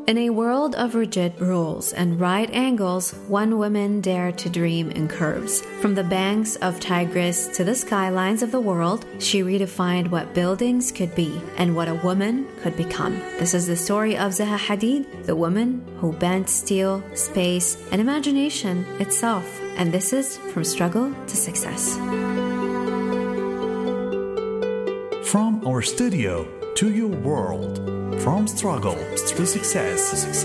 In a world of rigid rules and right angles, one woman dared to dream in curves. From the banks of Tigris to the skylines of the world, she redefined what buildings could be and what a woman could become. This is the story of Zaha Hadid, the woman who bent steel, space, and imagination itself. And this is From Struggle to Success. From our studio to your world. From struggle to success.